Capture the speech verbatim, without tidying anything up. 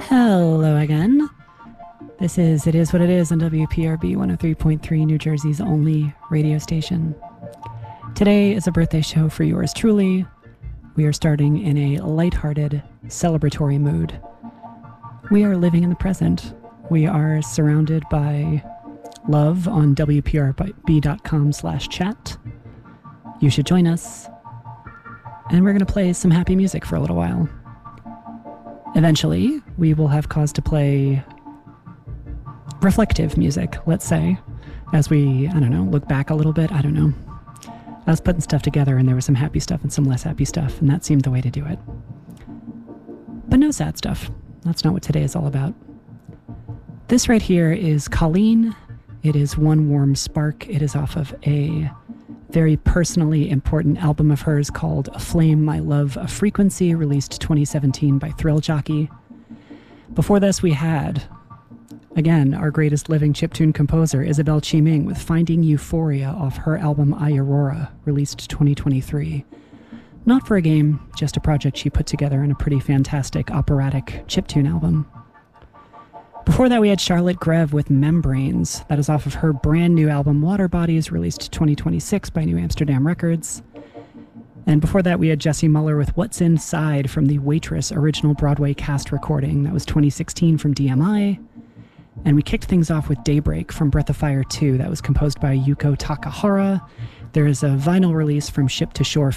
Hello again. This is It Is What It Is on W P R B one oh three point three, New Jersey's only radio station. Today is a birthday show for yours truly. We are starting in a lighthearted, celebratory mood. We are living in the present. We are surrounded by love on W P R B dot com slash chat. You should join us. And we're going to play some happy music for a little while. Eventually, we will have cause to play reflective music, let's say, as we, I don't know, look back a little bit. I don't know. I was putting stuff together and there was some happy stuff and some less happy stuff, and that seemed the way to do it. But no sad stuff. That's not what today is all about. This right here is Colleen. It is One Warm Spark. It is off of a very personally important album of hers called Aflame My Love, A Frequency, released twenty seventeen by Thrill Jockey. Before this, we had, again, our greatest living chiptune composer, Isabel Chiming, with Finding Euphoria off her album I Aurora, released twenty twenty-three. Not for a game, just a project she put together in a pretty fantastic operatic chiptune album. Before that, we had Charlotte Greve with Membranes. That is off of her brand new album Water Bodies, released twenty twenty-six by New Amsterdam Records. And before that, we had Jesse Muller with What's Inside from the Waitress original Broadway cast recording. That was twenty sixteen from D M I. And we kicked things off with Daybreak from Breath of Fire two. That was composed by Yuko Takahara. There is a vinyl release from Ship to Shore